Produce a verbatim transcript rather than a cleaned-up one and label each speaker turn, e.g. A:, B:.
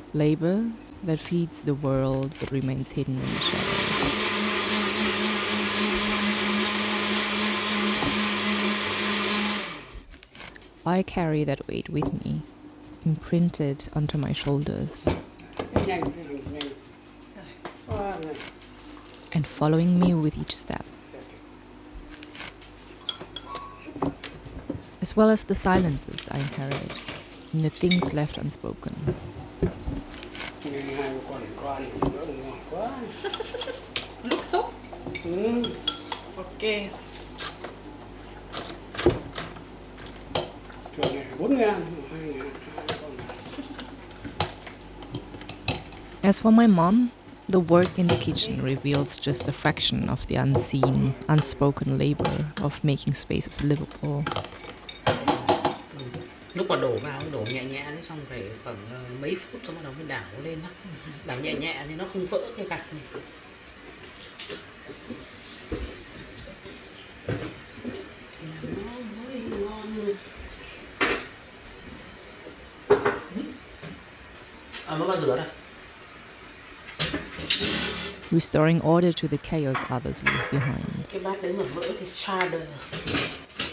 A: Labor that feeds the world but remains hidden in the shadows. I carry that weight with me, imprinted onto my shoulders, and following me with each step, as well as the silences I inherit and the things left unspoken.
B: Lúc xúc. Ok.
A: As for my mom, the work in the kitchen reveals just a fraction of the unseen, unspoken labor of making spaces livable.
B: Lúc mà đổ vào đổ nhẹ nhẹ đấy, xong phải khoảng uh, mấy phút xong bắt đầu mới đảo lên đó. Đảo nhẹ nhẹ thì nó không vỡ cái gạch này. À, nó bao rửa đây.
A: Restoring order to the chaos others leave behind.
B: Cái bát đấy mà vỡ thì shatter.